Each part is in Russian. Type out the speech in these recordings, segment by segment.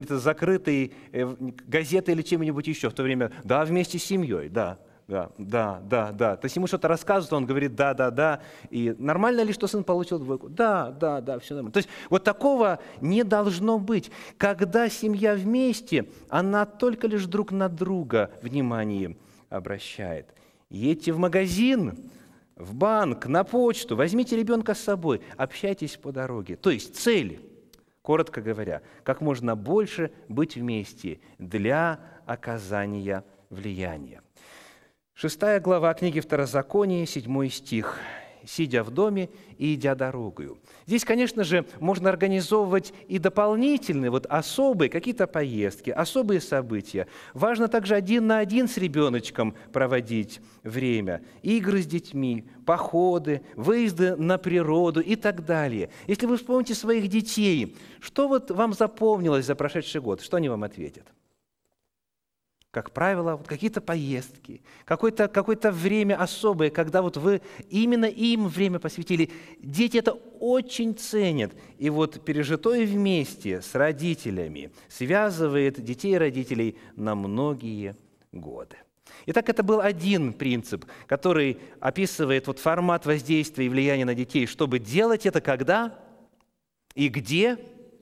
закрытой газетой или чем-нибудь еще в то время. Да, вместе с семьей, да. Да. То есть ему что-то рассказывают, он говорит да. И нормально ли, что сын получил двойку? Да, все нормально. То есть вот такого не должно быть. Когда семья вместе, она только лишь друг на друга внимание обращает. Едьте в магазин, в банк, на почту, возьмите ребенка с собой, общайтесь по дороге. То есть цель, коротко говоря, как можно больше быть вместе для оказания влияния. 6 глава книги Второзакония, 7 стих. «Сидя в доме и идя дорогою». Здесь, конечно же, можно организовывать и дополнительные, особые какие-то поездки, особые события. Важно также один на один с ребеночком проводить время. Игры с детьми, походы, выезды на природу и так далее. Если вы вспомните своих детей, что вам запомнилось за прошедший год? Что они вам ответят? Как правило, какие-то поездки, какое-то время особое, когда вы именно им время посвятили. Дети это очень ценят. И пережитое вместе с родителями связывает детей и родителей на многие годы. Итак, это был один принцип, который описывает формат воздействия и влияния на детей. Чтобы делать это когда и где?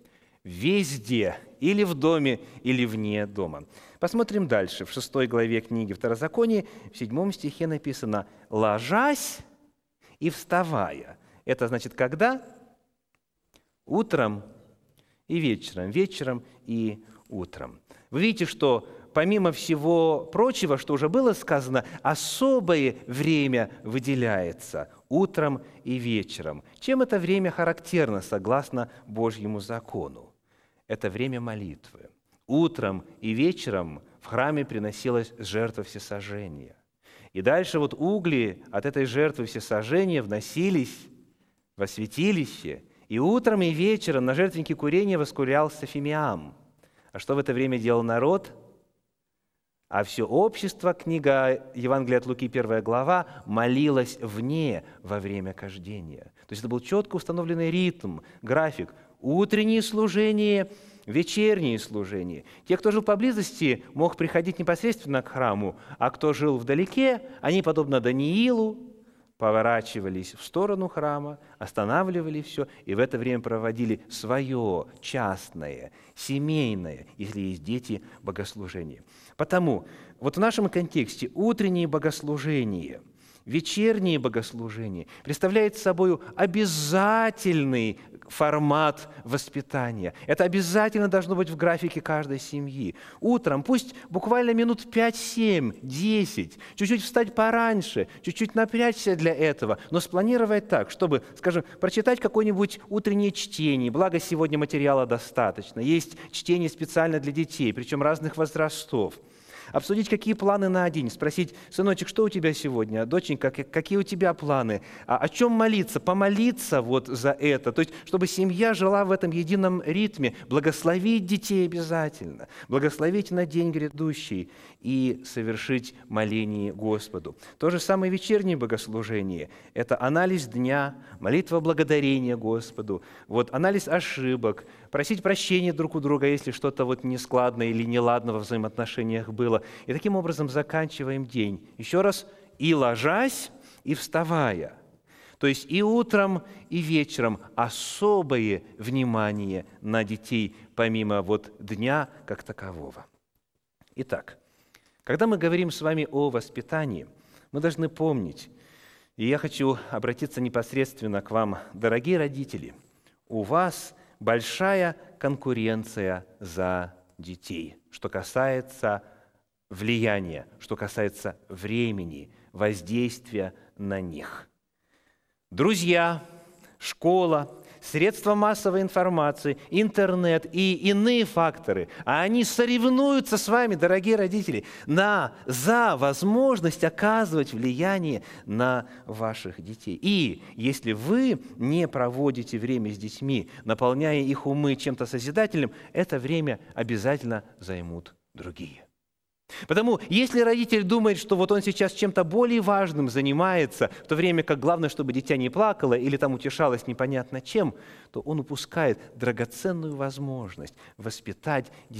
Везде. Или в доме, или вне дома. Посмотрим дальше. В 6 главе книги Второзакония, в 7 стихе написано «ложась и вставая». Это значит когда? Утром и вечером. Вечером и утром. Вы видите, что помимо всего прочего, что уже было сказано, особое время выделяется утром и вечером. Чем это время характерно, согласно Божьему закону? Это время молитвы. Утром и вечером в храме приносилась жертва всесожжения. И дальше угли от этой жертвы всесожжения вносились во святилище, и утром и вечером на жертвеннике курения воскурялся фимиам. А что в это время делал народ? А все общество, книга Евангелия от Луки, 1 глава, молилось вне во время кождения. То есть это был четко установленный ритм, график. Утреннее служение, вечернее служение. Те, кто жил поблизости, мог приходить непосредственно к храму, а кто жил вдалеке, они, подобно Даниилу, поворачивались в сторону храма, останавливали все, и в это время проводили свое частное, семейное, если есть дети, богослужение. Потому в нашем контексте утреннее богослужение, вечернее богослужение представляет собой обязательный формат воспитания. Это обязательно должно быть в графике каждой семьи. Утром, пусть буквально минут 5, 7, 10, чуть-чуть встать пораньше, чуть-чуть напрячься для этого, но спланировать так, чтобы, скажем, прочитать какое-нибудь утреннее чтение, благо сегодня материала достаточно. Есть чтение специально для детей, причем разных возрастов. Обсудить, какие планы на день, спросить: сыночек, что у тебя сегодня, доченька, какие у тебя планы, о чем молиться, помолиться за это, то есть, чтобы семья жила в этом едином ритме, благословить детей обязательно, благословить на день грядущий и совершить моление Господу. То же самое вечернее богослужение – это анализ дня, молитва благодарения Господу, анализ ошибок, просить прощения друг у друга, если что-то нескладное или неладно во взаимоотношениях было. И таким образом заканчиваем день. Еще раз, и ложась, и вставая. То есть и утром, и вечером особое внимание на детей, помимо дня как такового. Итак, когда мы говорим с вами о воспитании, мы должны помнить, и я хочу обратиться непосредственно к вам, дорогие родители, у вас большая конкуренция за детей, что касается влияния, что касается времени, воздействия на них. Друзья, школа, средства массовой информации, интернет и иные факторы, а они соревнуются с вами, дорогие родители, за возможность оказывать влияние на ваших детей. И если вы не проводите время с детьми, наполняя их умы чем-то созидательным, это время обязательно займут другие. Потому если родитель думает, что вот он сейчас чем-то более важным занимается, в то время как главное, чтобы дитя не плакало или там утешалось непонятно чем, то он упускает драгоценную возможность воспитать